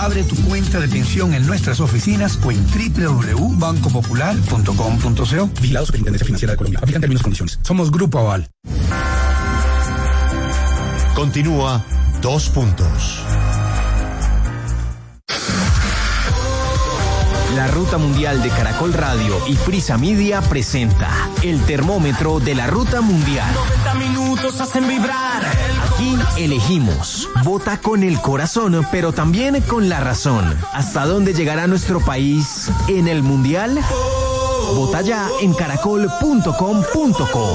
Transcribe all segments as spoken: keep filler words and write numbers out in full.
Abre tu cuenta de pensión en nuestras oficinas o en doble u doble u doble u punto banco popular punto com punto co. Vigilado Superintendencia Financiera de Colombia. Aplican términos y condiciones. Somos Grupo Aval. Continúa Dos Puntos. La Ruta Mundial de Caracol Radio y Prisa Media presenta el termómetro de la Ruta Mundial. noventa minutos hacen vibrar. Aquí elegimos. Vota con el corazón, pero también con la razón. ¿Hasta dónde llegará nuestro país en el Mundial? Vota ya en caracol punto com punto co.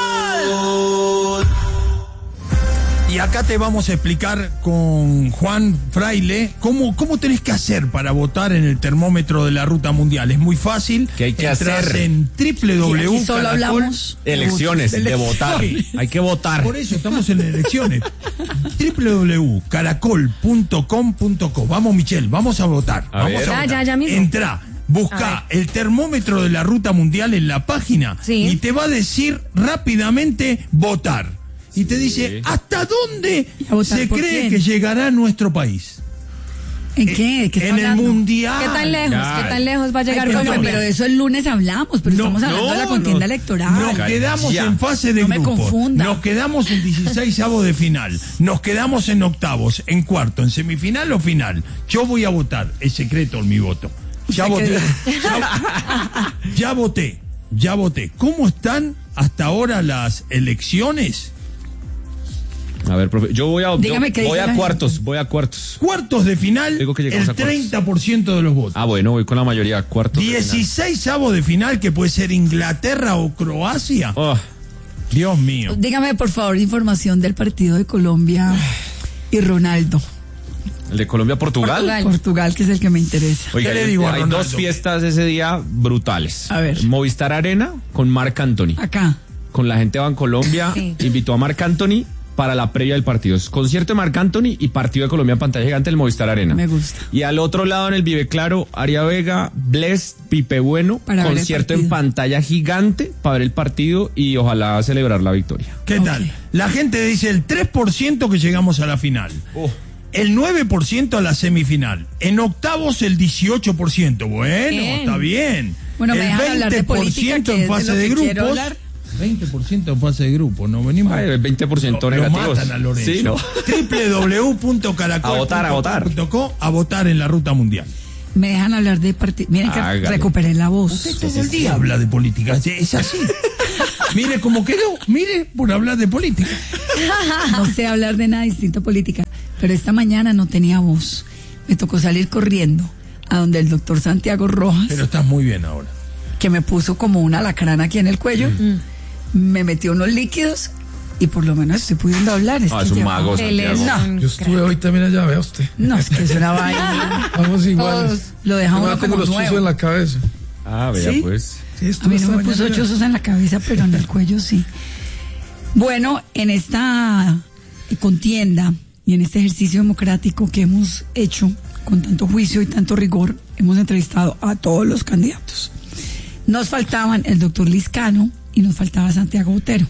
Y acá te vamos a explicar con Juan Fraile cómo, cómo tenés que hacer para votar en el termómetro de la Ruta Mundial. Es muy fácil. ¿Qué hay que Entrás hacer? en doble u doble u doble u punto solo caracol. hablamos Elecciones, de votar. Hay que votar. Por eso estamos en elecciones. doble u doble u doble u punto caracol punto com punto co. Vamos, Michelle, vamos a votar. A vamos ver. a Ya, votar. ya, ya mismo. Entra, busca el termómetro de la Ruta Mundial en la página Sí. y te va a decir rápidamente votar. Y te dice, Sí. ¿hasta dónde ¿Y a votar se por cree quién? que llegará nuestro país? ¿En qué? ¿De qué está En el hablando? Mundial. ¿Qué tan lejos? Ya. ¿Qué tan lejos va a llegar Ay, Colombia? no, Pero eso el lunes hablamos, pero No, estamos hablando no, de la contienda no. electoral. Nos quedamos Ya. en fase de No me grupos. confunda. Nos quedamos en dieciseisavos de final. Nos quedamos en octavos, en cuarto, en semifinal o final. Yo voy a votar. Es secreto mi voto. Ya voté. Ya, ya voté. Ya voté. ¿Cómo están hasta ahora las elecciones? A ver, profe, yo voy a, Dígame yo qué voy dice a la cuartos, gente. voy a cuartos. Cuartos de final, Digo que llegamos el a cuartos. treinta por ciento de los votos. Ah, bueno, voy con la mayoría, cuartos. de final. dieciseisavos de final, que puede ser Inglaterra o Croacia. Oh, Dios mío. Dígame, por favor, información del partido de Colombia y Ronaldo. el de Colombia-Portugal. Portugal. Portugal, que es el que me interesa. Oiga, ¿Qué le hay- digo a hay Ronaldo? dos fiestas ese día brutales. A ver. Movistar Arena con Marc Anthony. Acá. Con la gente de Bancolombia, Sí. invitó a Marc Anthony para la previa del partido. Es concierto de Marc Anthony y partido de Colombia en pantalla gigante del Movistar Arena. Me gusta. Y al otro lado en el Vive Claro, Aria Vega, Bless, Pipe Bueno, Para ver el concierto en partido. pantalla gigante para ver el partido y ojalá celebrar la victoria. ¿Qué Ok. tal? La gente dice el tres por ciento que llegamos a la final. Oh. El nueve por ciento a la semifinal. En octavos el dieciocho por ciento. Bueno, Bien. está bien. Bueno, me el dejan hablar de política, que en es de fase lo de, que quiero grupos. hablar. veinte por ciento en fase de grupos. No venimos. Ay, el veinte por ciento lo, lo negativos. matan a Lorenzo. Sí, ¿no? doble u doble u doble u punto caracol A votar, a votar. punto co, a votar en la Ruta Mundial. Me dejan hablar de partido. Miren que Hágale. recuperé la voz. Todo el día habla de política. Es así. Mire cómo quedó. Mire por hablar de política. No sé hablar de nada distinto a política, pero esta mañana no tenía voz. Me tocó salir corriendo a donde el doctor Santiago Rojas, Pero estás muy bien ahora. que me puso como una alacrán aquí en el cuello, me metió unos líquidos y por lo menos estoy pudiendo hablar. Ah, que es un lleva- mago, Santiago. No, Yo estuve hoy también allá, vea usted. no, es que es una vaina. Vamos iguales. Todos lo deja Yo uno tengo como los chuzos nuevo. en la cabeza. Ah, vea ¿Sí? pues. Sí, A estuve mí esta no me puso mañana. chuzos en la cabeza, pero en el cuello sí. Bueno, en esta contienda y en este ejercicio democrático que hemos hecho con tanto juicio y tanto rigor, hemos entrevistado a todos los candidatos. Nos faltaban el doctor Liscano y nos faltaba Santiago Botero.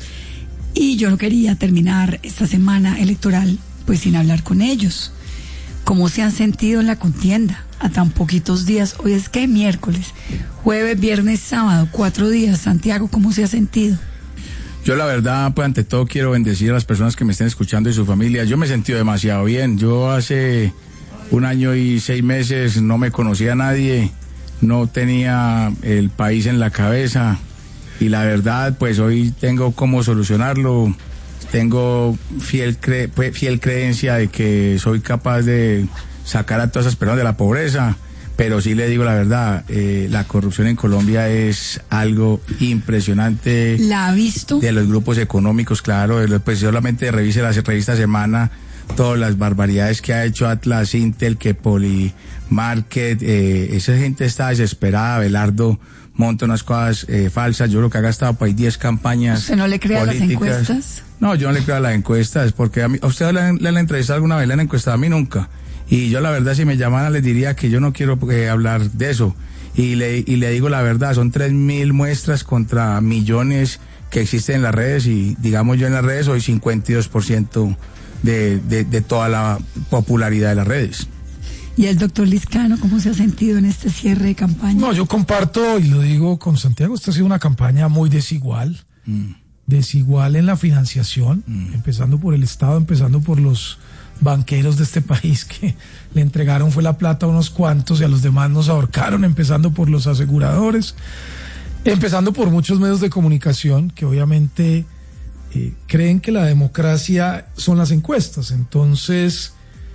Y yo no quería terminar esta semana electoral pues sin hablar con ellos. ¿Cómo se han sentido en la contienda a tan poquitos días? Hoy es que miércoles, jueves, viernes, sábado, cuatro días. Santiago, ¿cómo se ha sentido? Yo la verdad, pues ante todo quiero bendecir a las personas que me estén escuchando y su familia. Yo me he sentido demasiado bien. Yo hace un año y seis meses no me conocía a nadie, no tenía el país en la cabeza y la verdad, pues hoy tengo cómo solucionarlo. Tengo fiel, cre- pues, fiel creencia de que soy capaz de sacar a todas esas personas de la pobreza. Pero sí le digo la verdad, eh, la corrupción en Colombia es algo impresionante. ¿La ha visto? De los grupos económicos, claro, de los- pues solamente revise la revista Semana, todas las barbaridades que ha hecho Atlas, Intel, que Polymarket, eh, esa gente está desesperada. Belardo monta unas cosas eh, falsas. Yo creo que ha gastado por ahí diez campañas. ¿Usted no le cree a las políticas. encuestas? No, yo no le creo a las encuestas, porque a, mí, a usted le, han- le han entrevistado alguna vez, le han encuestado, a mí nunca. Y yo la verdad, si me llamaran, les diría que yo no quiero eh, hablar de eso. Y le, y le digo la verdad, son tres mil muestras contra millones que existen en las redes, y digamos yo en las redes soy cincuenta y dos por ciento de, de, de toda la popularidad de las redes. ¿Y el doctor Lizcano cómo se ha sentido en este cierre de campaña? No, yo comparto y lo digo con Santiago, esta ha sido una campaña muy desigual, mm. desigual en la financiación, mm. empezando por el Estado, empezando por los banqueros de este país que le entregaron fue la plata a unos cuantos y a los demás nos ahorcaron, empezando por los aseguradores, empezando por muchos medios de comunicación que obviamente eh, creen que la democracia son las encuestas. Entonces,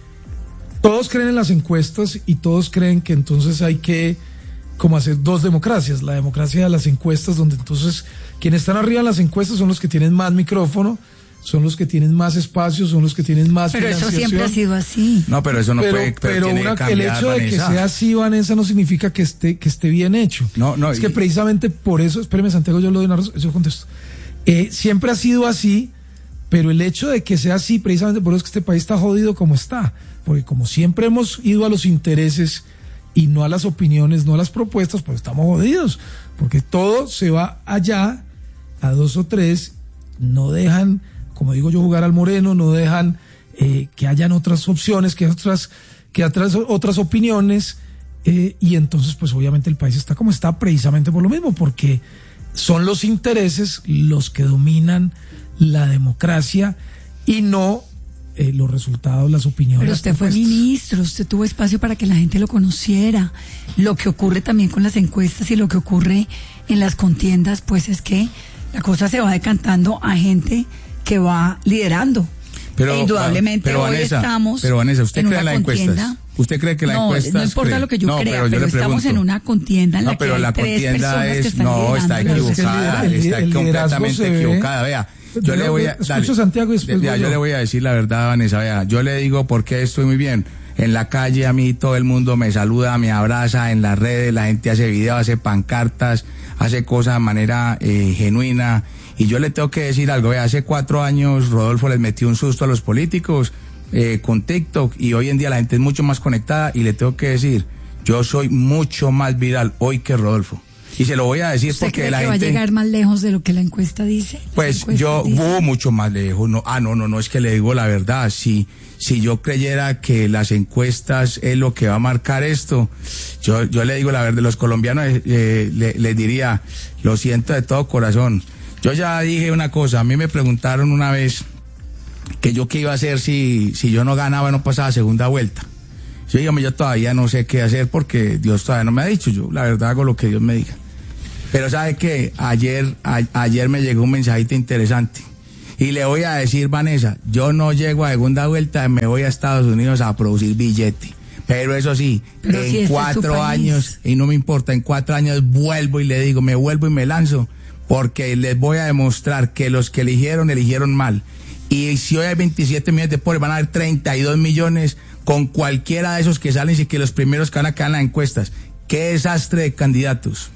todos creen en las encuestas y todos creen que entonces hay que como hacer dos democracias, la democracia de las encuestas, donde entonces quienes están arriba en las encuestas son los que tienen más micrófono, son los que tienen más espacio, son los que tienen más pero financiación. Pero eso siempre ha sido así. No, pero eso no pero, puede pero tiene una, que cambiar, el hecho de Vanessa. que sea así, Vanessa, no significa que esté que esté bien hecho. No, no. Es y... que precisamente por eso, espéreme, Santiago, yo le doy una razón, yo contesto. Eh, siempre ha sido así, pero el hecho de que sea así, precisamente por eso es que este país está jodido como está. Porque como siempre hemos ido a los intereses y no a las opiniones, no a las propuestas, pues estamos jodidos. Porque todo se va allá, a dos o tres, no dejan, como digo yo, jugar al moreno, no dejan eh, que hayan otras opciones, que otras, que otras, otras opiniones, eh, y entonces pues obviamente el país está como está precisamente por lo mismo, porque son los intereses los que dominan la democracia y no eh, los resultados, las opiniones. Pero usted fue ministro, usted tuvo espacio para que la gente lo conociera. Lo que ocurre también con las encuestas y lo que ocurre en las contiendas, pues es que la cosa se va decantando a gente que va liderando. Pero, e indudablemente pero, hoy Vanessa, estamos pero Vanessa, ¿usted en cree en una las encuestas? contienda. ¿Usted cree que la no, encuesta no importa cree? lo que yo no, crea, pero, yo pero le estamos pregunto. en una contienda en la no, que pero hay la tres contienda personas que es están no, está liderando. equivocada, El- el- está el liderazgo completamente se ve. equivocada, vea. Yo Yo- le voy a escucho dale. a Santiago y después Vea, voy yo yo. le voy a decir la verdad, Vanessa, vea, yo le digo porque estoy muy bien. En la calle a mí todo el mundo me saluda, me abraza, en las redes la gente hace videos, hace pancartas, hace cosas de manera eh, genuina. Y yo le tengo que decir algo, vea, hace cuatro años Rodolfo les metió un susto a los políticos eh, con TikTok y hoy en día la gente es mucho más conectada y le tengo que decir, yo soy mucho más viral hoy que Rodolfo. Y se lo voy a decir ¿Usted porque cree la que gente... va a llegar más lejos de lo que la encuesta dice? Pues encuesta yo dice. hubo mucho más lejos. No, ah, no, no, no, es que le digo la verdad. Si, si yo creyera que las encuestas es lo que va a marcar esto, yo, yo le digo la verdad, los colombianos eh, le, les diría, lo siento de todo corazón. Yo ya dije una cosa, a mí me preguntaron una vez que yo qué iba a hacer si, si yo no ganaba, no pasaba segunda vuelta. Yo dígame, yo todavía no sé qué hacer porque Dios todavía no me ha dicho. Yo la verdad hago lo que Dios me diga. Pero ¿sabe qué? Ayer, a, ayer me llegó un mensajito interesante. Y le voy a decir, Vanessa, yo no llego a segunda vuelta, me voy a Estados Unidos a producir billete. Pero eso sí, Pero en si este cuatro es su país. años, y no me importa, en cuatro años vuelvo y le digo, me vuelvo y me lanzo, porque les voy a demostrar que los que eligieron, eligieron mal. Y si hoy hay veintisiete millones de pobres, van a haber treinta y dos millones con cualquiera de esos que salen y que los primeros que van a quedar en las encuestas. ¡Qué desastre de candidatos!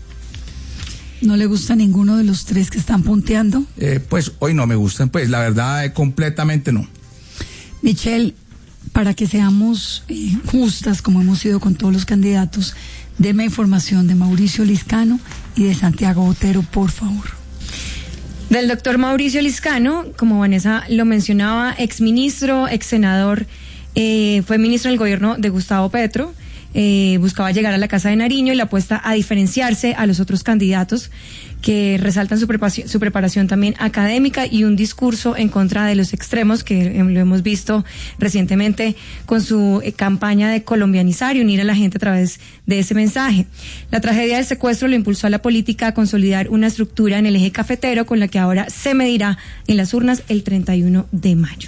¿No le gusta ninguno de los tres que están punteando? Eh, pues hoy no me gustan, pues la verdad, eh, completamente no. Michelle, para que seamos eh, justas, como hemos sido con todos los candidatos, deme información de Mauricio Lizcano y de Santiago Botero, por favor. Del doctor Mauricio Lizcano, como Vanessa lo mencionaba, exministro, ex senador, eh, fue ministro del gobierno de Gustavo Petro. Eh, buscaba llegar a la Casa de Nariño y la apuesta a diferenciarse a los otros candidatos que resaltan su preparación, su preparación también académica y un discurso en contra de los extremos que eh, lo hemos visto recientemente con su eh, campaña de colombianizar y unir a la gente a través de ese mensaje. La tragedia del secuestro lo impulsó a la política a consolidar una estructura en el eje cafetero con la que ahora se medirá en las urnas el treinta y uno de mayo.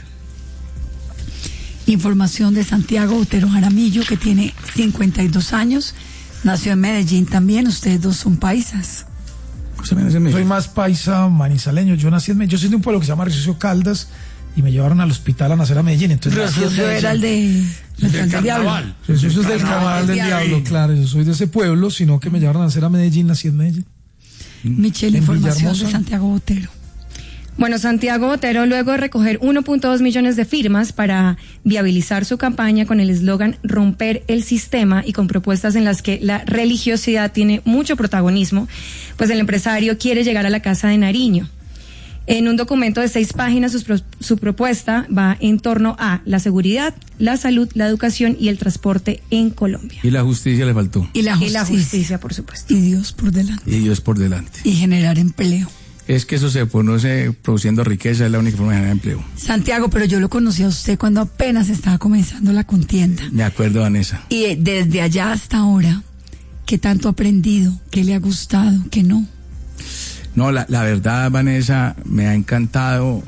Información de Santiago Botero Jaramillo, que tiene cincuenta y dos años, nació en Medellín también, ustedes dos son paisas. Soy más paisa manizaleño, yo nací en Medellín, yo soy de un pueblo que se llama Recicio Caldas y me llevaron al hospital a nacer a Medellín, entonces nací en Recicio Medellín. era el de el del del diablo. carnaval. Eso es del carnaval del diablo, claro, yo soy de ese pueblo, sino que me llevaron a nacer a Medellín, nací en Medellín. Michelle, En información Villahermosa. de Santiago Botero. Bueno, Santiago Botero, luego de recoger uno punto dos millones de firmas para viabilizar su campaña con el eslogan Romper el Sistema y con propuestas en las que la religiosidad tiene mucho protagonismo, pues el empresario quiere llegar a la Casa de Nariño. En un documento de seis páginas, su, pro, su propuesta va en torno a la seguridad, la salud, la educación y el transporte en Colombia. Y la justicia le faltó. Y la justicia. Y la justicia, por supuesto. Y Dios por delante. Y Dios por delante. Y generar empleo. Es que eso se conoce produciendo riqueza, es la única forma de generar empleo. Santiago, pero yo lo conocí a usted cuando apenas estaba comenzando la contienda. Me acuerdo, Vanessa. Y desde allá hasta ahora, ¿qué tanto ha aprendido? ¿Qué le ha gustado? ¿Qué no? No, la, la verdad, Vanessa, me ha encantado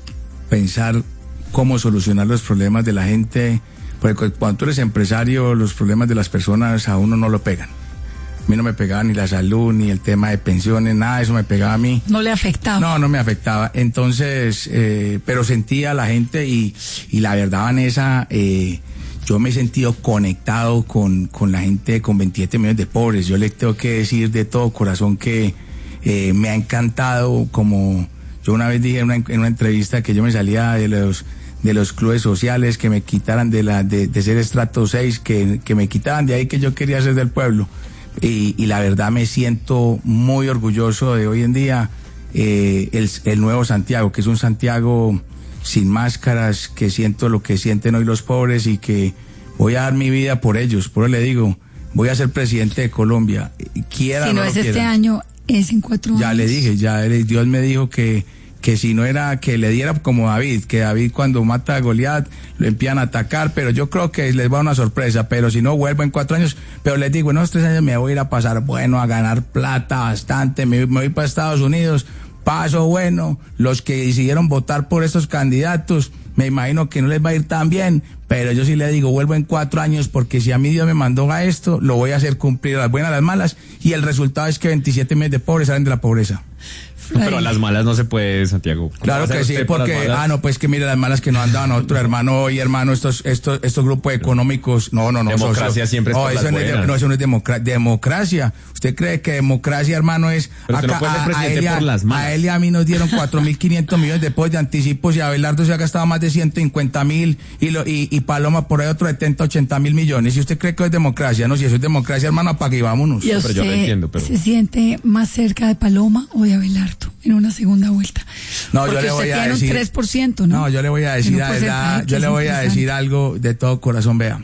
pensar cómo solucionar los problemas de la gente, porque cuando tú eres empresario, los problemas de las personas a uno no lo pegan. A mí no me pegaba ni la salud, ni el tema de pensiones, nada de eso me pegaba a mí. ¿No le afectaba? No, no me afectaba. Entonces, eh, pero sentía a la gente y, y la verdad, Vanessa, eh, yo me he sentido conectado con, con la gente, con veintisiete millones de pobres. Yo le tengo que decir de todo corazón que eh, me ha encantado, como yo una vez dije en una, en una entrevista que yo me salía de los de los clubes sociales, que me quitaran de la de, de ser estrato seis, que, que me quitaran de ahí, que yo quería ser del pueblo. Y, y la verdad me siento muy orgulloso de hoy en día eh, el, el nuevo Santiago, que es un Santiago sin máscaras, que siento lo que sienten hoy los pobres y que voy a dar mi vida por ellos. Por eso le digo, voy a ser presidente de Colombia, quiera si o no no lo es quiera. Este año, es en cuatro años. Ya le dije, ya Dios me dijo que que si no era que le diera como David, que David cuando mata a Goliat lo empiezan a atacar, pero yo creo que les va una sorpresa, pero si no vuelvo en cuatro años, pero les digo, en unos tres años me voy a ir a pasar bueno, a ganar plata bastante, me, me voy para Estados Unidos, paso bueno, los que decidieron votar por estos candidatos, me imagino que no les va a ir tan bien, pero yo sí le digo, vuelvo en cuatro años, porque si a mí Dios me mandó a esto, lo voy a hacer cumplir a las buenas, a las malas, y el resultado es que veintisiete millones de pobres salen de la pobreza. No, pero a las malas no se puede, Santiago. Claro que sí, porque, ah, no, pues que mire las malas que nos han dado a nosotros, hermano, y hermano, estos, estos, estos grupos económicos, no, no, no. Democracia socio, siempre es no, por eso las no, es, buenas. no, eso no es democracia, democracia. ¿Usted cree que democracia, hermano, es pero acá, no puede ser presidente a, él, por las malas. A él y a mí nos dieron cuatro mil quinientos millones de pesos de anticipos y Abelardo se ha gastado más de ciento cincuenta mil y, lo, y, y Paloma por ahí otro setenta, ochenta mil millones. ¿Y usted cree que es democracia? No, si eso es democracia, hermano, apague y vámonos. ¿Y usted pero yo lo entiendo, pero... se siente más cerca de Paloma o de Abelardo en una segunda vuelta? No, porque yo le voy usted a tiene decir, un tres por ciento, ¿no? No, yo le voy a decir, no la verdad, yo le voy a decir algo de todo corazón, vea.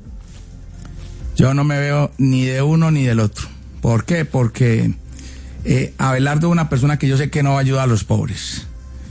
Yo no me veo ni de uno ni del otro. ¿Por qué? Porque eh, Abelardo es una persona que yo sé que no va a ayudar a los pobres.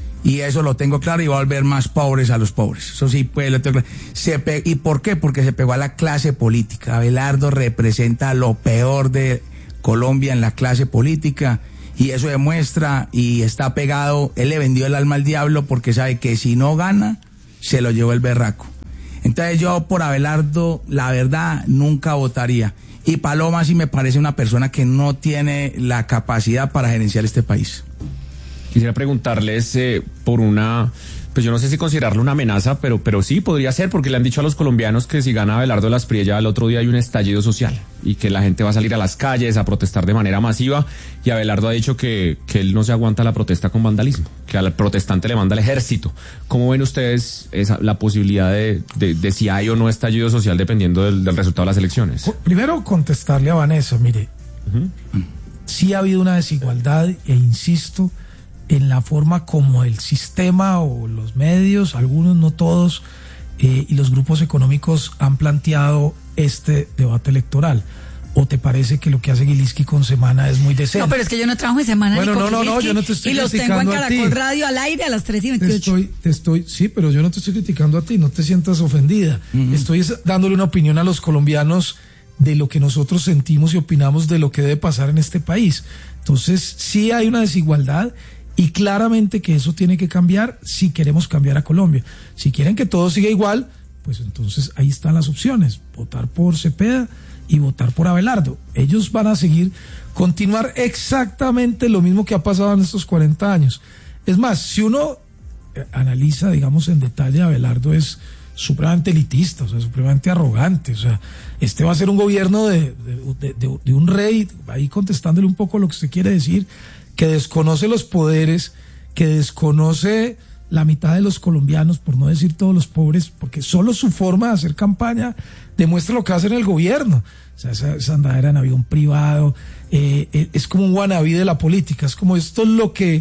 Y eso lo tengo claro y va a volver más pobres a los pobres. Eso sí, pues lo tengo claro. Se pe- ¿Y por qué? Porque se pegó a la clase política. Abelardo representa lo peor de Colombia en la clase política. Y eso demuestra, y está pegado, él le vendió el alma al diablo porque sabe que si no gana, se lo llevó el berraco. Entonces yo por Abelardo, la verdad, nunca votaría. Y Paloma sí me parece una persona que no tiene la capacidad para gerenciar este país. Quisiera preguntarles eh, por una... Pues yo no sé si considerarlo una amenaza, pero, pero sí podría ser, porque le han dicho a los colombianos que si gana Abelardo Las Priella al otro día hay un estallido social y que la gente va a salir a las calles a protestar de manera masiva, y Abelardo ha dicho que, que él no se aguanta la protesta con vandalismo, que al protestante le manda el ejército. ¿Cómo ven ustedes esa, la posibilidad de, de, de si hay o no estallido social dependiendo del, del resultado de las elecciones? Primero contestarle a Vanessa, mire, uh-huh. sí ha habido una desigualdad e insisto en la forma como el sistema o los medios, algunos, no todos, eh, y los grupos económicos han planteado este debate electoral. ¿O te parece que lo que hace Gilinski con Semana es muy decente? No, pero es que yo no trabajo en Semana bueno, ni con no, no, no, yo no te estoy y los tengo en Caracol Radio al aire a las tres y veintiocho. Te estoy, te estoy, sí, pero yo no te estoy criticando a ti, no te sientas ofendida. Uh-huh. Estoy dándole una opinión a los colombianos de lo que nosotros sentimos y opinamos de lo que debe pasar en este país. Entonces, sí hay una desigualdad. Y claramente que eso tiene que cambiar si queremos cambiar a Colombia. Si quieren que todo siga igual, pues entonces ahí están las opciones. Votar por Cepeda y votar por Abelardo. Ellos van a seguir, continuar exactamente lo mismo que ha pasado en estos cuarenta años. Es más, si uno analiza, digamos, en detalle, Abelardo es supremamente elitista, o sea, supremamente arrogante. O sea, este va a ser un gobierno de, de, de, de un rey, ahí contestándole un poco lo que usted quiere decir, que desconoce los poderes, que desconoce la mitad de los colombianos, por no decir todos los pobres, porque solo su forma de hacer campaña demuestra lo que hace en el gobierno. O sea, esa, esa andadera en avión privado, eh, es como un wannabe de la política, es como esto es lo que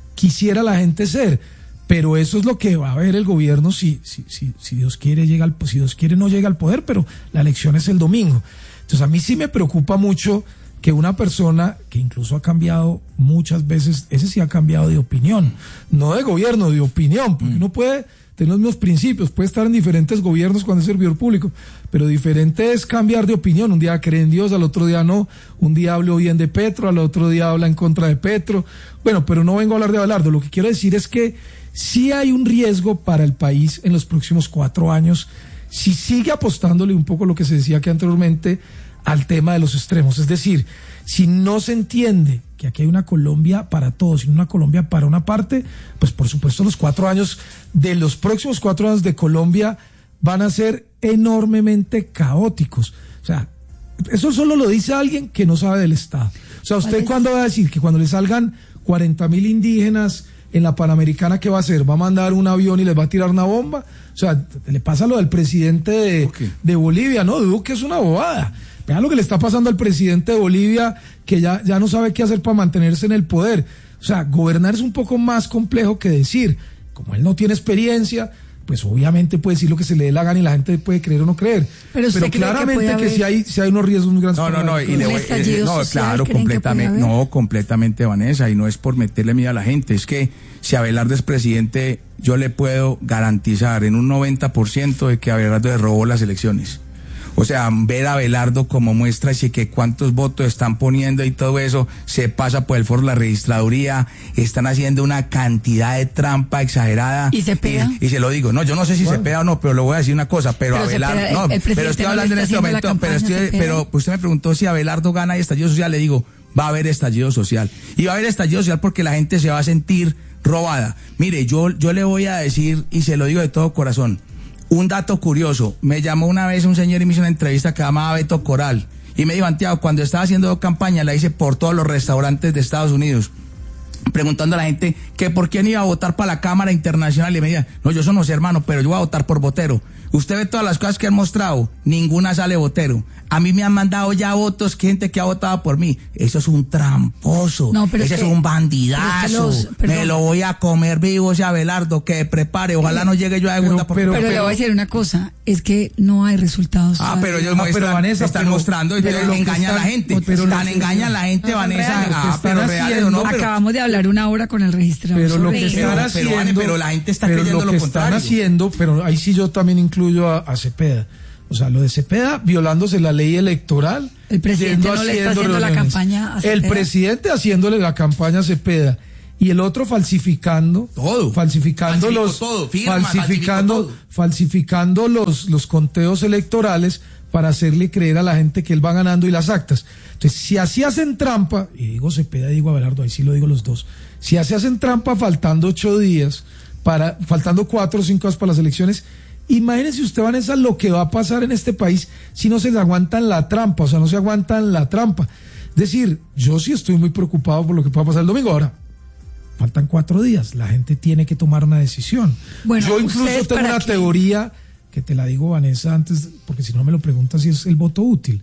quisiera la gente ser. Pero eso es lo que va a ver el gobierno si, si, si, si Dios quiere llega al, si Dios quiere no llega al poder, pero la elección es el domingo. Entonces a mí sí me preocupa mucho que una persona que incluso ha cambiado muchas veces, ese sí ha cambiado de opinión, no de gobierno, de opinión, porque mm. uno puede tener los mismos principios, puede estar en diferentes gobiernos cuando es servidor público, pero diferente es cambiar de opinión. Un día cree en Dios, al otro día no, un día hablo bien de Petro, al otro día habla en contra de Petro. Bueno, pero no vengo a hablar de Abelardo, lo que quiero decir es que sí hay un riesgo para el país en los próximos cuatro años, si sigue apostándole un poco lo que se decía que anteriormente al tema de los extremos, es decir, si no se entiende que aquí hay una Colombia para todos y una Colombia para una parte, pues por supuesto los cuatro años de los próximos cuatro años de Colombia van a ser enormemente caóticos. O sea, eso solo lo dice alguien que no sabe del Estado. O sea, ¿usted cuándo va a decir que cuando le salgan cuarenta mil indígenas en la Panamericana, qué va a hacer? ¿Va a mandar un avión y les va a tirar una bomba? O sea, le pasa lo del presidente de, okay. de Bolivia, ¿no? Duque es una bobada. Vean lo que le está pasando al presidente de Bolivia, que ya, ya no sabe qué hacer para mantenerse en el poder. O sea, gobernar es un poco más complejo que decir. Como él no tiene experiencia, pues obviamente puede decir lo que se le dé la gana y la gente puede creer o no creer. Pero, Pero claramente que, que sí hay, sí hay unos riesgos muy grandes. No, no, no, y le voy, eh, no, claro, completamente, no, completamente, Vanessa, y no es por meterle miedo a la gente, es que si Abelardo es presidente, yo le puedo garantizar en un noventa por ciento de que Abelardo le robó las elecciones. O sea, ver a Abelardo como muestra y que cuántos votos están poniendo y todo eso, se pasa por el foro de la registraduría, están haciendo una cantidad de trampa exagerada. ¿Y se pega? Y, y se lo digo, no, yo no sé si bueno. se pega o no, pero le voy a decir una cosa, pero, pero Abelardo, pega, no, pero estoy hablando no en este momento, campaña, pero estoy, pero usted me preguntó si Abelardo gana y estallido social, le digo, va a haber estallido social. Y va a haber estallido social porque la gente se va a sentir robada. Mire, yo, yo le voy a decir, y se lo digo de todo corazón, un dato curioso, me llamó una vez un señor y me hizo una entrevista que se llamaba Beto Coral, y me dijo, Santiago, cuando estaba haciendo campaña la hice por todos los restaurantes de Estados Unidos, preguntando a la gente que por quién iba a votar para la Cámara Internacional, y me decía, no, yo soy no sé, hermano, pero yo voy a votar por Botero. Usted ve todas las cosas que han mostrado, ninguna sale Botero. A mí me han mandado ya votos, gente que ha votado por mí. Eso es un tramposo. No, pero ese es, que, es un bandidazo. Es que los, me lo voy a comer vivo ese Abelardo, que prepare. Ojalá no llegue yo a segunda. Pero, pero, pero, pero le voy a decir una cosa, es que no hay resultados. Ah, pero ellos no, muestran, pero Vanessa, están pero, mostrando y pero engañan a la gente. Pero están engañan a la gente, no, Vanessa. Ah, pero reales o no. Pero, acabamos de hablar una hora con el registrador. Pero lo que están haciendo, pero, pero la gente está creyendo lo, lo contrario. Están haciendo, pero ahí sí yo también incluyo a, a Cepeda. O sea, lo de Cepeda violándose la ley electoral. El presidente no le está haciendo reuniones. La campaña a Cepeda. El presidente haciéndole la campaña a Cepeda. Y el otro falsificando. Todo. Falsificando Falsificó los. Todo. Firma, falsificando, todo. falsificando los, los conteos electorales para hacerle creer a la gente que él va ganando y las actas. Entonces, si así hacen trampa, y digo Cepeda y digo Abelardo, ahí sí lo digo los dos. Si así hacen trampa faltando ocho días, para, faltando cuatro o cinco días para las elecciones, imagínense usted, Vanessa, lo que va a pasar en este país si no se aguantan la trampa, o sea, no se aguantan la trampa. Es decir, yo sí estoy muy preocupado por lo que pueda pasar el domingo. Ahora, faltan cuatro días, la gente tiene que tomar una decisión. Bueno, yo incluso tengo una qué? teoría, que te la digo, Vanessa, antes, porque si no me lo preguntas si es el voto útil.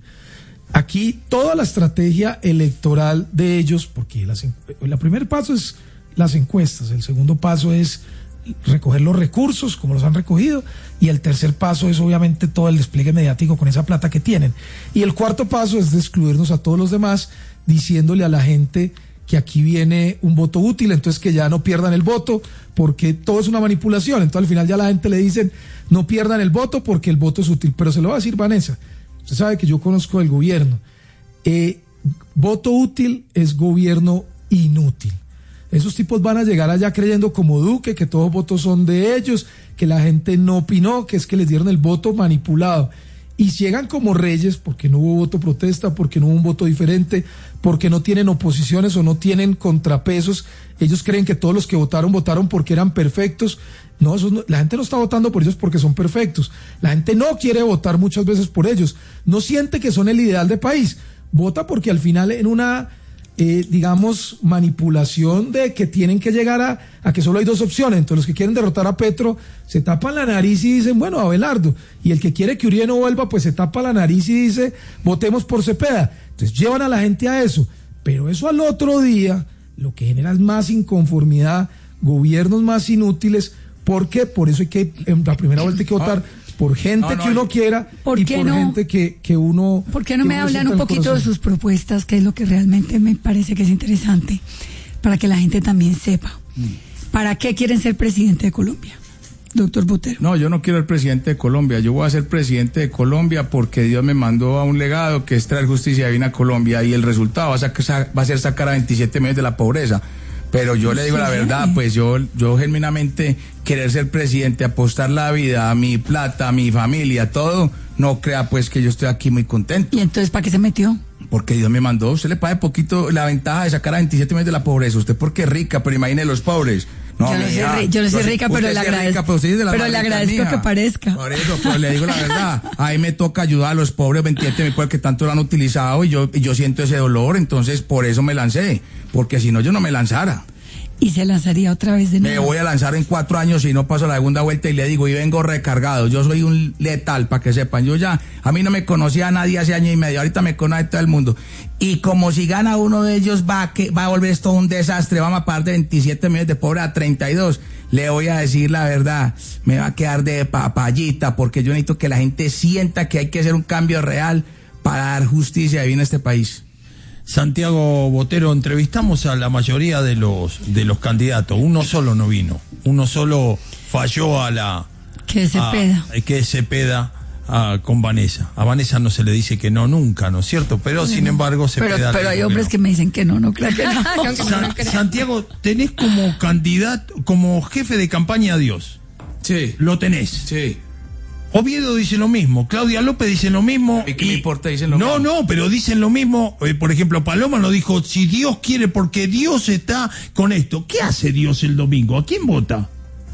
Aquí toda la estrategia electoral de ellos, porque las, el primer paso es las encuestas, el segundo paso es recoger los recursos como los han recogido, y el tercer paso es obviamente todo el despliegue mediático con esa plata que tienen, y el cuarto paso es de excluirnos a todos los demás diciéndole a la gente que aquí viene un voto útil, entonces que ya no pierdan el voto porque todo es una manipulación. Entonces al final ya a la gente le dicen no pierdan el voto porque el voto es útil. Pero se lo va a decir Vanessa, usted sabe que yo conozco el gobierno, eh, voto útil es gobierno inútil. Esos tipos van a llegar allá creyendo como Duque, que todos los votos son de ellos, que la gente no opinó, que es que les dieron el voto manipulado. Y llegan como reyes porque no hubo voto protesta, porque no hubo un voto diferente, porque no tienen oposiciones o no tienen contrapesos. Ellos creen que todos los que votaron, votaron porque eran perfectos. No, eso no, la gente no está votando por ellos porque son perfectos. La gente no quiere votar muchas veces por ellos. No siente que son el ideal de país. Vota porque al final en una... Eh, digamos, manipulación de que tienen que llegar a, a que solo hay dos opciones. Entonces los que quieren derrotar a Petro se tapan la nariz y dicen, bueno, Abelardo, y el que quiere que Uribe no vuelva, pues se tapa la nariz y dice, votemos por Cepeda. Entonces llevan a la gente a eso, pero eso al otro día lo que genera es más inconformidad, gobiernos más inútiles. ¿Por qué? Por eso hay que, en la primera vuelta hay que votar por gente no, no, que uno quiera ¿por y por no? gente que, que uno... ¿Por qué no me hablan un poquito de sus propuestas, que es lo que realmente me parece que es interesante, para que la gente también sepa? Mm. ¿Para qué quieren ser presidente de Colombia, doctor Botero? No, yo no quiero ser presidente de Colombia. Yo voy a ser presidente de Colombia porque Dios me mandó a un legado que es traer justicia divina a Colombia, y el resultado va a, sacar, va a ser sacar a veintisiete millones de la pobreza. Pero yo le digo la verdad, pues yo, yo genuinamente querer ser presidente, apostar la vida, a mi plata, a mi familia, todo, no crea pues que yo estoy aquí muy contento. ¿Y entonces para qué se metió? Porque Dios me mandó. Usted le pague poquito la ventaja de sacar a veintisiete millones de la pobreza. Usted porque es rica, pero imagine los pobres. No, yo no mija, soy, yo no soy rica, pero le agradezco, rica, pero, de pero le agradezco mija. que parezca. Por eso, pero le digo la verdad, ahí me toca ayudar a los pobres veintisiete mil que tanto lo han utilizado, y yo, y yo siento ese dolor, entonces por eso me lancé, porque si no yo no me lanzara. Y se lanzaría otra vez de nuevo. Me voy a lanzar en cuatro años si no paso la segunda vuelta, y le digo, y vengo recargado. Yo soy un letal, para que sepan. Yo ya, a mí no me conocía a nadie hace año y medio, ahorita me conoce todo el mundo. Y como si gana uno de ellos, va, que, va a volver esto un desastre. Vamos a pagar de veintisiete millones de pobres a treinta y dos. Le voy a decir la verdad, me va a quedar de papayita, porque yo necesito que la gente sienta que hay que hacer un cambio real para dar justicia divina a este país. Santiago Botero, entrevistamos a la mayoría de los de los candidatos, uno solo no vino, uno solo falló a la... Que Cepeda. A, que Cepeda a, con Vanessa. A Vanessa no se le dice que no nunca, ¿no es cierto? Pero sí, sin no. embargo Cepeda... Pero, pero hay hombres que, no. que me dicen que no, no creo que no. San, Santiago, tenés como candidato, como jefe de campaña a Dios. Sí. Lo tenés. Sí. Oviedo dice lo mismo, Claudia López dice lo mismo. ¿Y qué y, me importa? Dicen lo no, mismo. No, pero dicen lo mismo. Eh, por ejemplo, Paloma lo dijo, si Dios quiere, porque Dios está con esto. ¿Qué hace Dios el domingo? ¿A quién vota?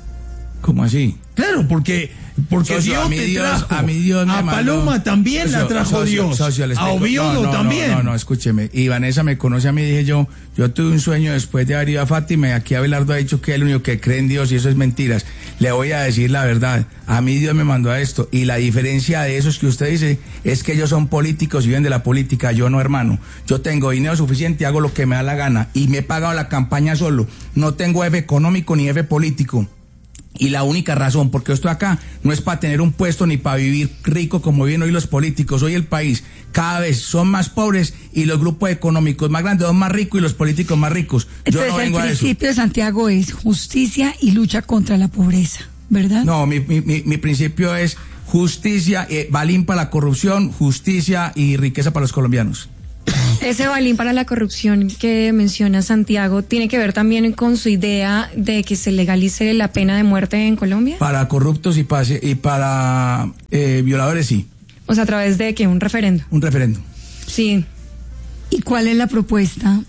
¿Cómo así? Claro, porque porque socio, Dios a mi te Dios, trajo. A, mi Dios me a Paloma mandó. también socio, la trajo socio, Dios. Socio, a Oviedo no, no, también. No, no, no, escúcheme. Y Vanessa me conoce a mí, dije yo, yo tuve un sueño después de haber ido a Fátima, y aquí Abelardo ha dicho que es el único que cree en Dios, y eso es mentiras. Le voy a decir la verdad, a mí Dios me mandó a esto, y la diferencia de esos que usted dice es que ellos son políticos y viven de la política, yo no, hermano. Yo tengo dinero suficiente, hago lo que me da la gana, y me he pagado la campaña solo. No tengo jefe económico ni jefe político. Y la única razón por qué estoy acá no es para tener un puesto ni para vivir rico como viven hoy los políticos. Hoy el país cada vez son más pobres, y los grupos económicos más grandes son más ricos, y los políticos más ricos. Yo Entonces, no vengo el a eso. principio de Santiago es justicia y lucha contra la pobreza, ¿verdad? No, mi, mi, mi, mi principio es justicia, eh, balín para la corrupción, justicia y riqueza para los colombianos. Ese balín para la corrupción que menciona Santiago tiene que ver también con su idea de que se legalice la pena de muerte en Colombia. Para corruptos y para, y para eh, violadores, sí. O sea, a través de que un referendo. Un referendo. Sí. ¿Y cuál es la propuesta,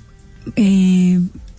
eh,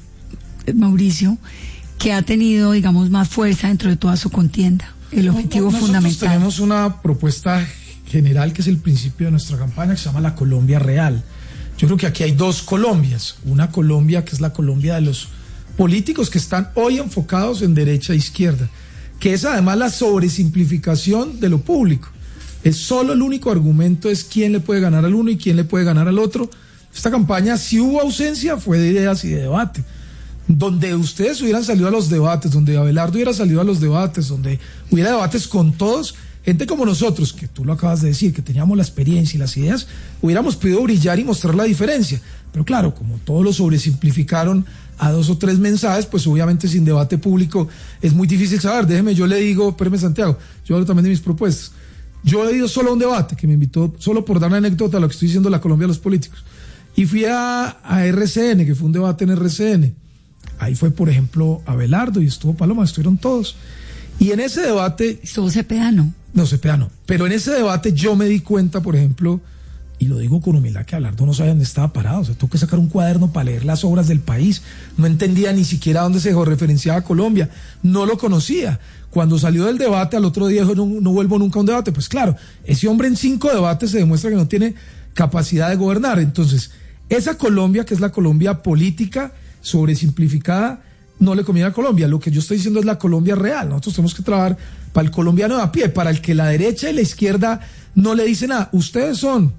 Mauricio, que ha tenido, digamos, más fuerza dentro de toda su contienda? El objetivo Nosotros fundamental. Tenemos una propuesta general que es el principio de nuestra campaña, que se llama la Colombia Real. Yo creo que aquí hay dos Colombias. Una Colombia que es la Colombia de los políticos que están hoy enfocados en derecha e izquierda, que es además la sobresimplificación de lo público. Es solo el único argumento es quién le puede ganar al uno y quién le puede ganar al otro. Esta campaña, si hubo ausencia, fue de ideas y de debate. Donde ustedes hubieran salido a los debates, donde Abelardo hubiera salido a los debates, donde hubiera debates con todos, gente como nosotros, que tú lo acabas de decir, que teníamos la experiencia y las ideas, hubiéramos podido brillar y mostrar la diferencia. Pero claro, como todos lo sobresimplificaron a dos o tres mensajes, pues obviamente sin debate público es muy difícil saber. Déjeme, yo le digo, espérame Santiago, yo hablo también de mis propuestas. Yo he ido solo a un debate que me invitó, solo por dar una anécdota a lo que estoy diciendo la Colombia de los políticos. Y fui a, a R C N, que fue un debate en R C N. Ahí fue, por ejemplo, Abelardo y estuvo Paloma, estuvieron todos. Y en ese debate... Estuvo Cepeda, ¿no? No, Cepeda no. Pero en ese debate yo me di cuenta, por ejemplo, y lo digo con humildad, que Abelardo no sabía dónde estaba parado. O sea, tuve que sacar un cuaderno para leer las obras del país. No entendía ni siquiera dónde se referenciaba Colombia. No lo conocía. Cuando salió del debate, al otro día dijo, no, no vuelvo nunca a un debate. Pues claro, ese hombre en cinco debates se demuestra que no tiene capacidad de gobernar. Entonces, esa Colombia, que es la Colombia política, sobresimplificada, no le conviene a Colombia. Lo que yo estoy diciendo es la Colombia real. Nosotros tenemos que trabajar para el colombiano de a pie, para el que la derecha y la izquierda no le dicen nada. Ustedes son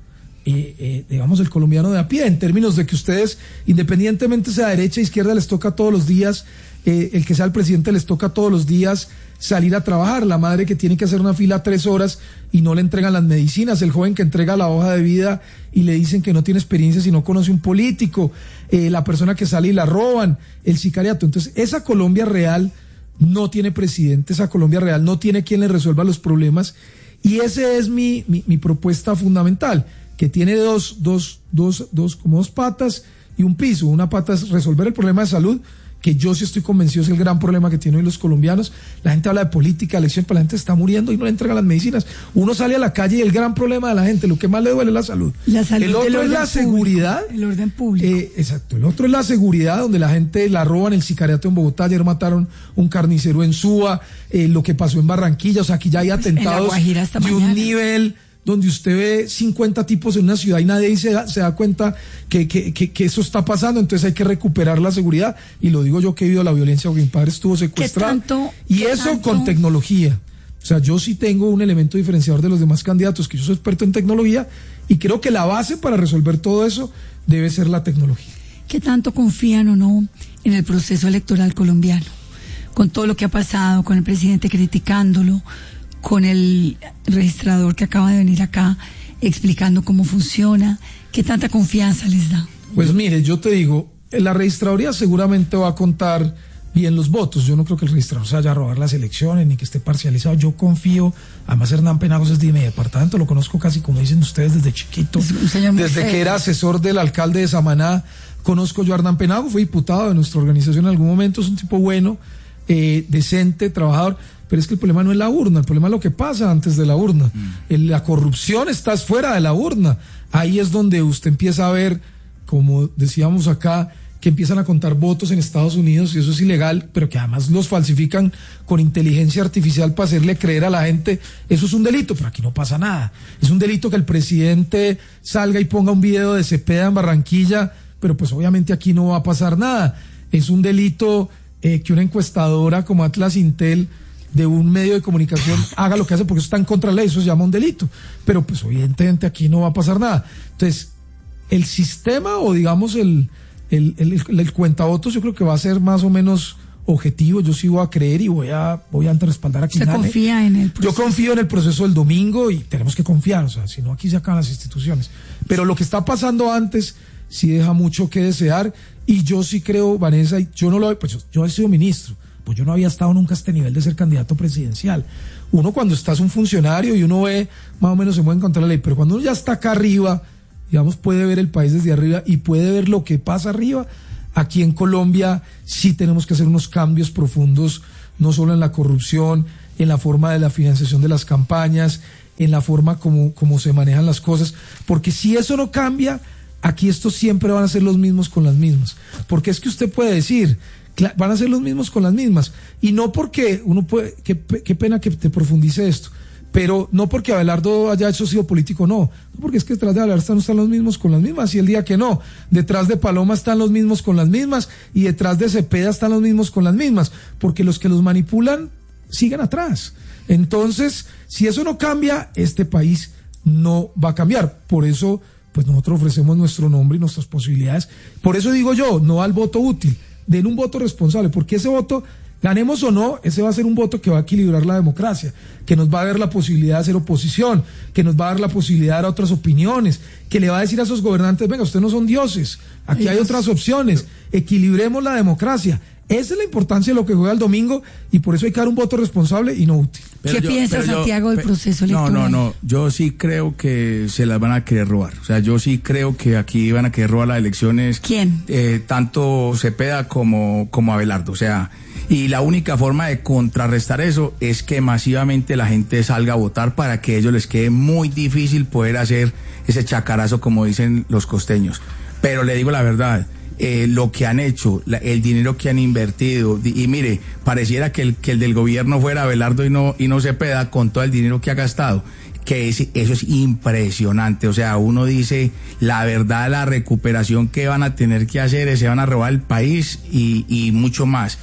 eh, eh, digamos, el colombiano de a pie, en términos de que ustedes, independientemente sea derecha, izquierda, les toca todos los días, eh, el que sea el presidente les toca todos los días salir a trabajar, la madre que tiene que hacer una fila tres horas y no le entregan las medicinas, el joven que entrega la hoja de vida y le dicen que no tiene experiencia si no conoce un político, eh, la persona que sale y la roban, el sicariato. Entonces, esa Colombia real no tiene presidente, esa Colombia real no tiene quien le resuelva los problemas, y esa es mi, mi, mi propuesta fundamental, que tiene dos, dos, dos, dos, como dos patas y un piso. Una pata es resolver el problema de salud, que yo sí estoy convencido es el gran problema que tienen hoy los colombianos. La gente habla de política, elección, pero la gente está muriendo y no le entregan las medicinas. Uno sale a la calle y el gran problema de la gente, lo que más le duele es la salud. La salud, el otro es la público, seguridad. El orden público. Eh, exacto. El otro es la seguridad, donde la gente la roban, el sicariato en Bogotá. Ayer mataron un carnicero en Suba, eh, lo que pasó en Barranquilla. O sea, aquí ya hay atentados pues de mañana. un nivel donde usted ve cincuenta tipos en una ciudad y nadie se da, se da cuenta que, que, que, que eso está pasando. Entonces hay que recuperar la seguridad, y lo digo yo que he vivido la violencia, porque mi padre estuvo secuestrado. Tanto, y eso tanto? con tecnología. O sea, yo sí tengo un elemento diferenciador de los demás candidatos, que yo soy experto en tecnología, y creo que la base para resolver todo eso debe ser la tecnología. ¿Qué tanto confían o no en el proceso electoral colombiano? Con todo lo que ha pasado, con el presidente criticándolo, con el registrador que acaba de venir acá explicando cómo funciona, ¿qué tanta confianza les da? Pues mire, yo te digo, la registraduría seguramente va a contar bien los votos. Yo no creo que el registrador se vaya a robar las elecciones ni que esté parcializado. Yo confío, además Hernán Penagos es de mi departamento, lo conozco casi, como dicen ustedes, desde chiquito, desde que era asesor del alcalde de Samaná. Conozco yo a Hernán Penagos, fue diputado de nuestra organización en algún momento, es un tipo bueno, eh, decente, trabajador. Pero es que el problema no es la urna, el problema es lo que pasa antes de la urna. Mm. El, la corrupción está fuera de la urna. Ahí es donde usted empieza a ver, como decíamos acá, que empiezan a contar votos en Estados Unidos, y eso es ilegal, pero que además los falsifican con inteligencia artificial para hacerle creer a la gente. Eso es un delito, pero aquí no pasa nada. Es un delito que el presidente salga y ponga un video de Cepeda en Barranquilla, pero pues obviamente aquí no va a pasar nada. Es un delito eh, que una encuestadora como Atlas Intel de un medio de comunicación haga lo que hace, porque eso está en contra de la ley, eso se llama un delito, pero pues evidentemente aquí no va a pasar nada. Entonces, el sistema, o digamos el, el, el, el, el cuentavotos, yo creo que va a ser más o menos objetivo. Yo sí voy a creer y voy a voy a respaldar a quien ¿Usted confía en el proceso? Yo confío en el proceso del domingo, y tenemos que confiar, o sea, si no aquí se acaban las instituciones. Pero lo que está pasando antes sí deja mucho que desear, y yo sí creo, Vanessa, yo no lo pues yo, yo he sido ministro, pues yo no había estado nunca a este nivel de ser candidato presidencial. Uno cuando estás un funcionario y uno ve, más o menos se mueve en contra de la ley, pero cuando uno ya está acá arriba, digamos, puede ver el país desde arriba y puede ver lo que pasa arriba. Aquí en Colombia sí tenemos que hacer unos cambios profundos, no solo en la corrupción, en la forma de la financiación de las campañas, en la forma como, como se manejan las cosas, porque si eso no cambia, aquí estos siempre van a ser los mismos con las mismas. Porque es que usted puede decir, van a ser los mismos con las mismas, y no porque uno puede, qué, qué pena que te profundice esto, pero no porque Abelardo haya hecho sido político, no, porque es que detrás de Abelardo están, están los mismos con las mismas, y el día que no, detrás de Paloma están los mismos con las mismas, y detrás de Cepeda están los mismos con las mismas, porque los que los manipulan siguen atrás. Entonces, si eso no cambia, este país no va a cambiar. Por eso, pues nosotros ofrecemos nuestro nombre y nuestras posibilidades. Por eso digo yo, no al voto útil, den un voto responsable, porque ese voto, ganemos o no, ese va a ser un voto que va a equilibrar la democracia, que nos va a dar la posibilidad de hacer oposición, que nos va a dar la posibilidad de dar otras opiniones, que le va a decir a esos gobernantes, venga, ustedes no son dioses, aquí hay otras opciones, equilibremos la democracia. Esa es la importancia de lo que juega el domingo, y por eso hay que dar un voto responsable y no útil. ¿Qué yo, piensa Santiago yo, del proceso electoral? No, no, no, yo sí creo que se las van a querer robar. O sea, yo sí creo que aquí van a querer robar las elecciones. ¿Quién? Eh, tanto Cepeda como, como Abelardo. O sea, y la única forma de contrarrestar eso es que masivamente la gente salga a votar, para que a ellos les quede muy difícil poder hacer ese chacarazo, como dicen los costeños. Pero le digo la verdad, Eh, lo que han hecho, la, el dinero que han invertido, y, y mire, pareciera que el, que el del gobierno fuera Abelardo y no, y no Cepeda, con todo el dinero que ha gastado, que es, eso es impresionante. O sea, uno dice, la verdad, la recuperación que van a tener que hacer, se van a robar el país y, y mucho más.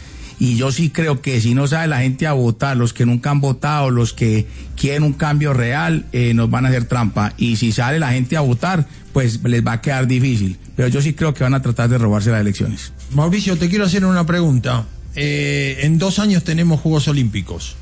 Y yo sí creo que si no sale la gente a votar, los que nunca han votado, los que quieren un cambio real, eh, nos van a hacer trampa. Y si sale la gente a votar, pues les va a quedar difícil. Pero yo sí creo que van a tratar de robarse las elecciones. Mauricio, te quiero hacer una pregunta. Eh, en dos años tenemos Juegos Olímpicos.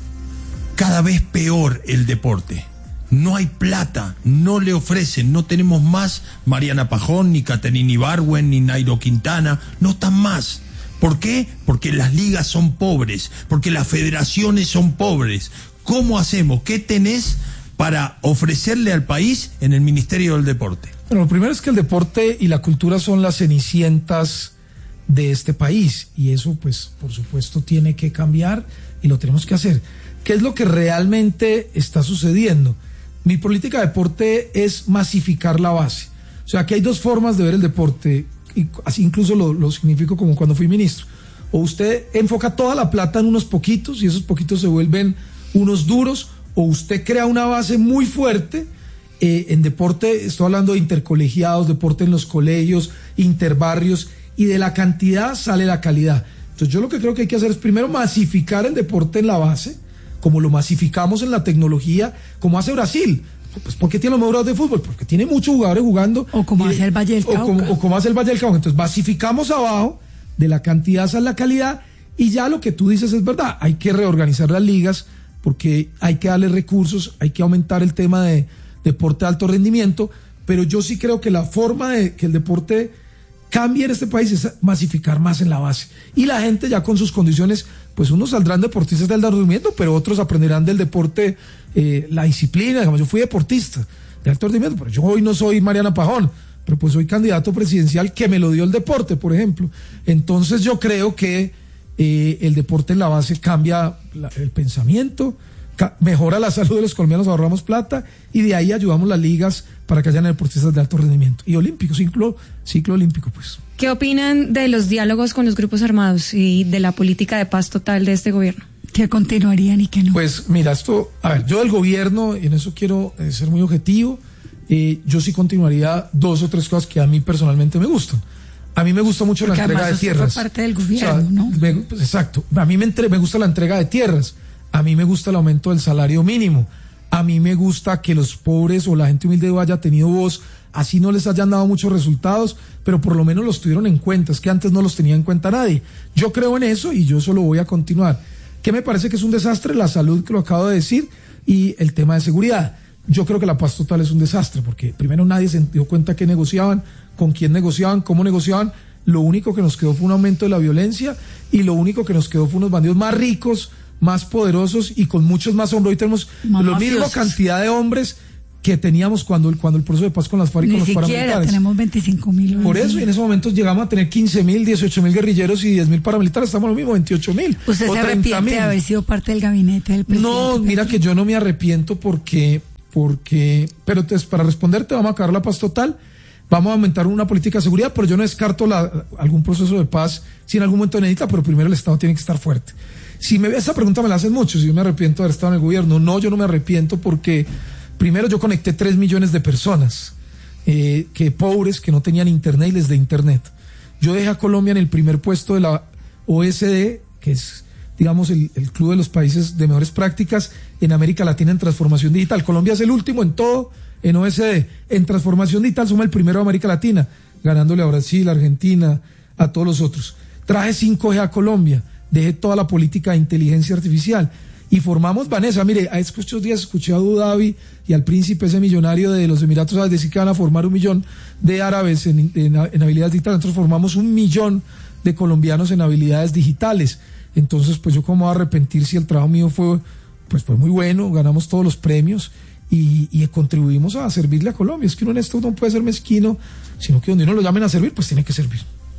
Cada vez peor el deporte. No hay plata, no le ofrecen, no tenemos más Mariana Pajón, ni Caterina Ibargüen, ni Nairo Quintana, no están más. ¿Por qué? Porque las ligas son pobres, porque las federaciones son pobres. ¿Cómo hacemos? ¿Qué tenés para ofrecerle al país en el Ministerio del Deporte? Bueno, lo primero es que el deporte y la cultura son las cenicientas de este país, y eso pues por supuesto tiene que cambiar y lo tenemos que hacer. ¿Qué es lo que realmente está sucediendo? Mi política de deporte es masificar la base. O sea, que hay dos formas de ver el deporte, y así incluso lo, lo significo como cuando fui ministro. O usted enfoca toda la plata en unos poquitos y esos poquitos se vuelven unos duros, o usted crea una base muy fuerte. Eh, en deporte estoy hablando de intercolegiados, deporte en los colegios, interbarrios, y de la cantidad sale la calidad. Entonces yo lo que creo que hay que hacer es primero masificar el deporte en la base, como lo masificamos en la tecnología, como hace Brasil. Pues ¿por qué tiene los mejores de fútbol? Porque tiene muchos jugadores jugando. O como y, hace el Valle del Cauca. O como, o como hace el Valle del Cauca. Entonces masificamos abajo, de la cantidad sale la calidad, y ya lo que tú dices es verdad. Hay que reorganizar las ligas, porque hay que darle recursos, hay que aumentar el tema de deporte de alto rendimiento, pero yo sí creo que la forma de que el deporte cambie en este país es masificar más en la base. Y la gente ya con sus condiciones, pues unos saldrán deportistas del alto rendimiento, pero otros aprenderán del deporte, eh, la disciplina. Digamos, yo fui deportista de alto rendimiento, pero yo hoy no soy Mariana Pajón, pero pues soy candidato presidencial que me lo dio el deporte, por ejemplo. Entonces yo creo que eh, el deporte en la base cambia la, el pensamiento, ca- mejora la salud de los colombianos, ahorramos plata, y de ahí ayudamos las ligas para que hayan deportistas de alto rendimiento. Y olímpicos, ciclo, ciclo olímpico, pues. ¿Qué opinan de los diálogos con los grupos armados y de la política de paz total de este gobierno? ¿Qué continuarían y qué no? Pues mira, esto, a ver, yo del gobierno, y en eso quiero eh, ser muy objetivo, eh, yo sí continuaría dos o tres cosas que a mí personalmente me gustan. A mí me gusta mucho Porque la entrega de tierras. Fue parte del gobierno, o sea, ¿no? Me, pues, exacto. A mí me, entre, me gusta la entrega de tierras. A mí me gusta el aumento del salario mínimo. A mí me gusta que los pobres o la gente humilde haya tenido voz, así no les hayan dado muchos resultados, pero por lo menos los tuvieron en cuenta. Es que antes no los tenía en cuenta nadie. Yo creo en eso y yo eso lo voy a continuar. ¿Qué me parece que es un desastre? La salud, que lo acabo de decir, y el tema de seguridad. Yo creo que la paz total es un desastre, porque primero nadie se dio cuenta qué negociaban, con quién negociaban, cómo negociaban. Lo único que nos quedó fue un aumento de la violencia, y lo único que nos quedó fue unos bandidos más ricos, más poderosos y con muchos más hombres. Hoy tenemos la misma cantidad de hombres que teníamos cuando el, cuando el proceso de paz con las FARC y Ni con los siquiera, paramilitares. tenemos veinticinco mil. Por eso, y en ese momento llegamos a tener quince mil, dieciocho mil guerrilleros y diez mil paramilitares. Estamos lo mismo, veintiocho mil. ¿Usted se arrepiente de haber sido parte del gabinete del presidente? No, mira que yo no me arrepiento porque, porque, pero entonces, para responderte, vamos a acabar la paz total, vamos a aumentar una política de seguridad, pero yo no descarto la, algún proceso de paz si en algún momento necesita, pero primero el Estado tiene que estar fuerte. Si me esa pregunta me la hacen mucho, si yo me arrepiento de haber estado en el gobierno. No, yo no me arrepiento porque primero yo conecté tres millones de personas eh, que pobres, que no tenían internet, y les de internet. Yo dejé a Colombia en el primer puesto de la O E C D, que es, digamos, el, el club de los países de mejores prácticas en América Latina en transformación digital. Colombia es el último en todo, en O E C D. En transformación digital somos el primero de América Latina, ganándole a Brasil, a Argentina, a todos los otros. Traje cinco G a Colombia. Dejé toda la política de inteligencia artificial y formamos Vanessa. Mire, a estos días escuché a Abu Dhabi y al príncipe ese millonario de los Emiratos Árabes decir que van a formar un millón de árabes en, en, en habilidades digitales. Nosotros formamos un millón de colombianos en habilidades digitales. Entonces, pues yo cómo voy a arrepentir si el trabajo mío fue, pues fue muy bueno, ganamos todos los premios y, y contribuimos a servirle a Colombia. Es que uno en esto no puede ser mezquino, sino que donde uno lo llamen a servir, pues tiene que servir.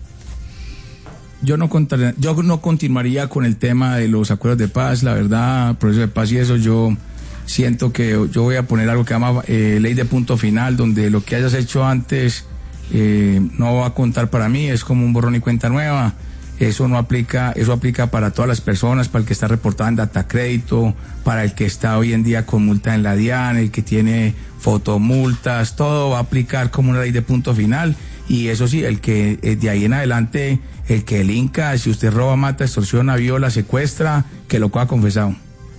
Yo no, contar, yo no continuaría con el tema de los acuerdos de paz, la verdad, proceso de paz y eso. Yo siento que yo voy a poner algo que se llama eh, ley de punto final, donde lo que hayas hecho antes eh, no va a contar para mí, es como un borrón y cuenta nueva. Eso no aplica, eso aplica para todas las personas, para el que está reportado en Datacrédito, para el que está hoy en día con multa en la DIAN, el que tiene fotomultas, todo va a aplicar como una ley de punto final. Y eso sí, el que eh, de ahí en adelante, el que delinca, si usted roba, mata, extorsiona, viola, secuestra, que lo coja confesado.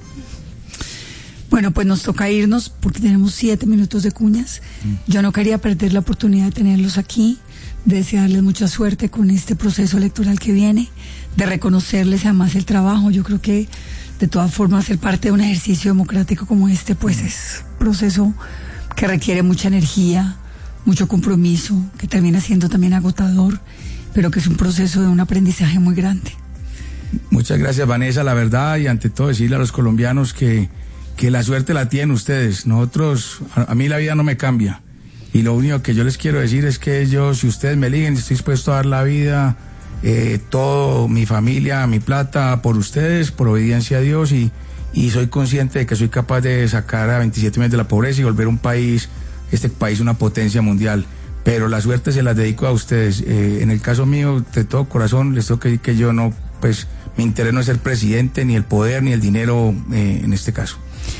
Bueno, pues nos toca irnos porque tenemos siete minutos de cuñas. Mm. Yo no quería perder la oportunidad de tenerlos aquí, de desearles mucha suerte con este proceso electoral que viene, de reconocerles además el trabajo. Yo creo que de todas formas ser parte de un ejercicio democrático como este, pues mm. es un proceso que requiere mucha energía, mucho compromiso, que termina siendo también agotador, pero que es un proceso de un aprendizaje muy grande. Muchas gracias, Vanessa, la verdad, y ante todo decirle a los colombianos que, que la suerte la tienen ustedes. Nosotros, a, a mí la vida no me cambia, y lo único que yo les quiero decir es que yo, si ustedes me eligen, estoy dispuesto a dar la vida, eh, todo, mi familia, mi plata, por ustedes, por obediencia a Dios, y, y soy consciente de que soy capaz de sacar a veintisiete millones de la pobreza y volver un país, este país, una potencia mundial. Pero la suerte se las dedico a ustedes. Eh, en el caso mío, de todo corazón, les tengo que decir que yo no, pues, mi interés no es ser presidente, ni el poder, ni el dinero, eh, en este caso.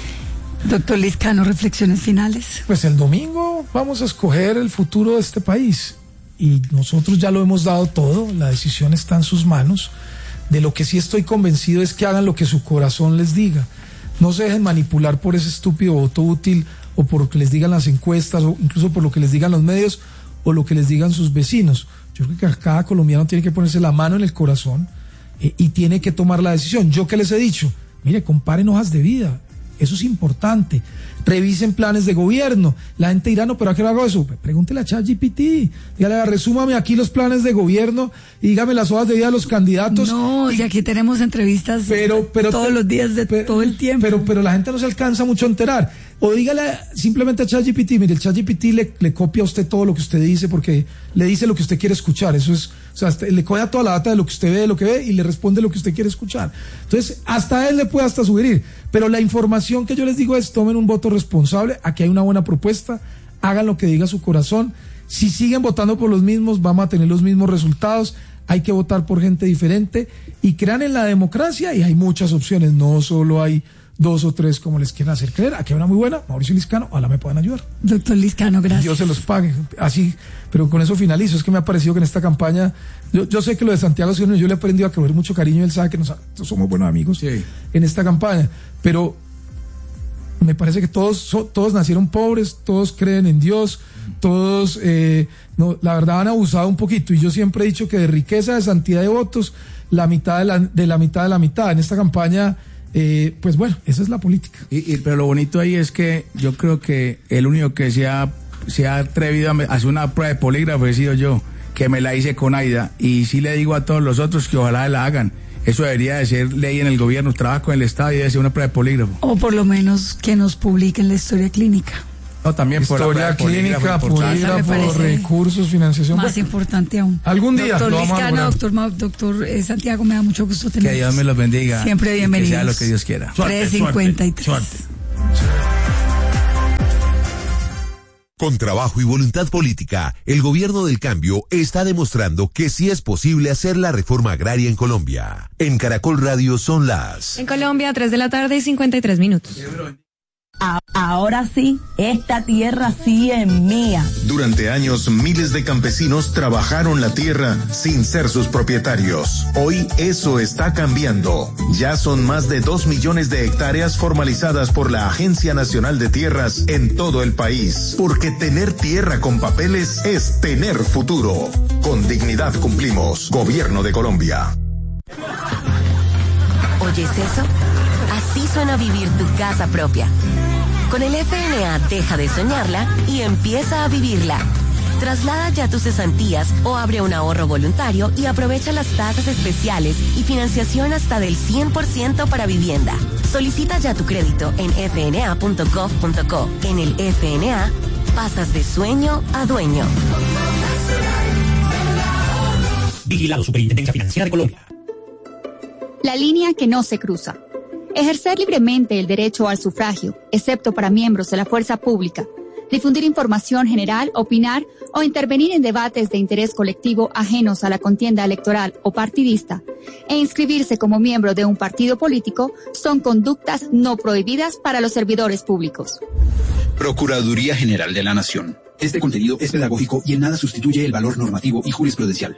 Doctor Lizcano, reflexiones finales. Pues el domingo vamos a escoger el futuro de este país y nosotros ya lo hemos dado todo, la decisión está en sus manos. De lo que sí estoy convencido es que hagan lo que su corazón les diga. No se dejen manipular por ese estúpido voto útil o por lo que les digan las encuestas o incluso por lo que les digan los medios o lo que les digan sus vecinos. Yo creo que cada colombiano tiene que ponerse la mano en el corazón eh, y tiene que tomar la decisión. Yo que les he dicho, mire, comparen hojas de vida. Eso es importante. Revisen planes de gobierno. La gente dirá, no, pero ¿a qué no hago eso? Pregúntele a ChatGPT. Dígale, resúmame aquí los planes de gobierno y dígame las hojas de vida de los candidatos. No, y, si aquí tenemos entrevistas pero, pero, todos te, los días de pero, todo el tiempo. Pero, pero la gente no se alcanza mucho a enterar. O dígale simplemente a ChatGPT, mire, el ChatGPT le, le copia a usted todo lo que usted dice porque le dice lo que usted quiere escuchar. Eso es, o sea, le copia toda la data de lo que usted ve, de lo que ve y le responde lo que usted quiere escuchar. Entonces, hasta él le puede hasta sugerir. Pero la información que yo les digo es, tomen un voto responsable, aquí hay una buena propuesta, hagan lo que diga su corazón. Si siguen votando por los mismos, vamos a tener los mismos resultados. Hay que votar por gente diferente y crean en la democracia y hay muchas opciones, no solo hay dos o tres como les quieran hacer creer. Aquí hay una muy buena, Mauricio Lizcano, ojalá me puedan ayudar. Doctor Lizcano, gracias. Dios se los pague, así, pero con eso finalizo. Es que me ha parecido que en esta campaña, yo, yo sé que lo de Santiago Sion, yo le he aprendido a coger mucho cariño, él sabe que nos, somos buenos amigos sí. en esta campaña, pero me parece que todos, so, todos nacieron pobres, todos creen en Dios, todos, eh, no, la verdad han abusado un poquito, y yo siempre he dicho que de riqueza, de santidad de votos, la mitad de la, de la mitad de la mitad. En esta campaña, eh, pues bueno, esa es la política. Y, y, pero lo bonito ahí es que yo creo que el único que se ha, se ha atrevido a hacer una prueba de polígrafo he sido yo, que me la hice con Aida, y sí le digo a todos los otros que ojalá la hagan. Eso debería de ser ley en el gobierno, trabajo en el Estado y debe ser una prueba de polígrafo. O por lo menos que nos publiquen la historia clínica. No, también historia por clínica, polígrafo, recursos, financiación. Más bueno, importante aún. Algún día doctor lo vamos Lizcano, a doctor, doctor eh, Santiago, me da mucho gusto tenerlos. Que Dios me los bendiga. Siempre bienvenidos. Que sea lo que Dios quiera. tres cincuenta y tres. Suerte, suerte. Con trabajo y voluntad política, el gobierno del cambio está demostrando que sí es posible hacer la reforma agraria en Colombia. En Caracol Radio son las... En Colombia, tres de la tarde y cincuenta y tres minutos. Ahora sí, esta tierra sí es mía. Durante años, miles de campesinos trabajaron la tierra sin ser sus propietarios. Hoy eso está cambiando. Ya son más de dos millones de hectáreas formalizadas por la Agencia Nacional de Tierras en todo el país. Porque tener tierra con papeles es tener futuro. Con dignidad cumplimos. Gobierno de Colombia. ¿Oyes eso? Así suena vivir tu casa propia. Con el F N A deja de soñarla y empieza a vivirla. Traslada ya tus cesantías o abre un ahorro voluntario y aprovecha las tasas especiales y financiación hasta del cien por ciento para vivienda. Solicita ya tu crédito en f n a punto gov punto co. En el F N A, pasas de sueño a dueño. Vigilado Superintendencia Financiera de Colombia. La línea que no se cruza. Ejercer libremente el derecho al sufragio, excepto para miembros de la fuerza pública, difundir información general, opinar o intervenir en debates de interés colectivo ajenos a la contienda electoral o partidista, e inscribirse como miembro de un partido político son conductas no prohibidas para los servidores públicos. Procuraduría General de la Nación. Este contenido es pedagógico y en nada sustituye el valor normativo y jurisprudencial.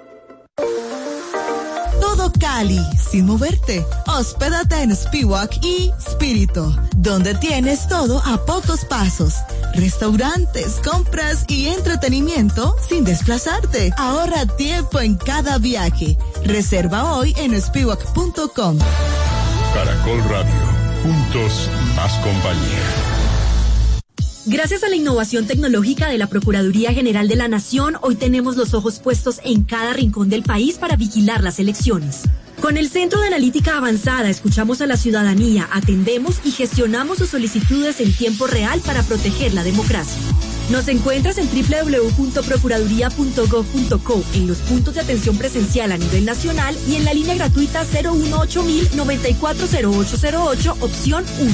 Todo Cali, sin moverte. Hospédate en Spiwak y Spirito, donde tienes todo a pocos pasos. Restaurantes, compras y entretenimiento sin desplazarte. Ahorra tiempo en cada viaje. Reserva hoy en spiwak punto com. Caracol Radio. Juntos, más compañía. Gracias a la innovación tecnológica de la Procuraduría General de la Nación, hoy tenemos los ojos puestos en cada rincón del país para vigilar las elecciones. Con el Centro de Analítica Avanzada escuchamos a la ciudadanía, atendemos y gestionamos sus solicitudes en tiempo real para proteger la democracia. Nos encuentras en doble u doble u doble u punto procuraduría punto gov punto co, en los puntos de atención presencial a nivel nacional y en la línea gratuita cero uno ocho mil noventa y cuatro cero ocho cero ocho, opción uno.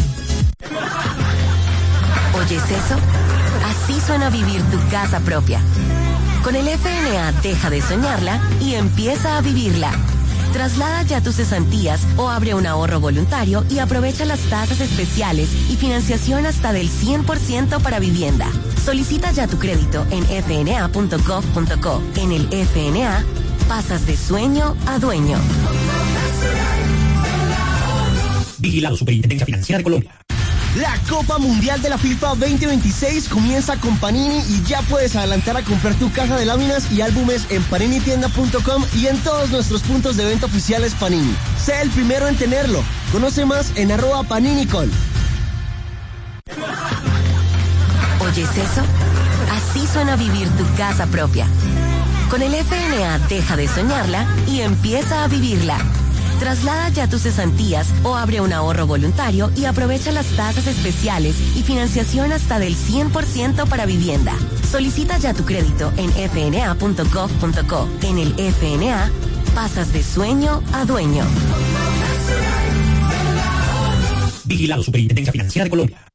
¿Oyes eso? Así suena vivir tu casa propia. Con el F N A deja de soñarla y empieza a vivirla. Traslada ya tus cesantías o abre un ahorro voluntario y aprovecha las tasas especiales y financiación hasta del cien por ciento para vivienda. Solicita ya tu crédito en f n a punto gov punto co. En el F N A, pasas de sueño a dueño. Vigilado Superintendencia Financiera de Colombia. La Copa Mundial de la FIFA veinte veintiséis comienza con Panini y ya puedes adelantar a comprar tu caja de láminas y álbumes en panini tienda punto com y en todos nuestros puntos de venta oficiales Panini. Sé el primero en tenerlo. Conoce más en arroba paninicol. ¿Oyes eso? Así suena vivir tu casa propia. Con el F N A deja de soñarla y empieza a vivirla. Traslada ya tus cesantías o abre un ahorro voluntario y aprovecha las tasas especiales y financiación hasta del cien por ciento para vivienda. Solicita ya tu crédito en f n a punto gov punto co. En el F N A, pasas de sueño a dueño. Vigilado Superintendencia Financiera de Colombia.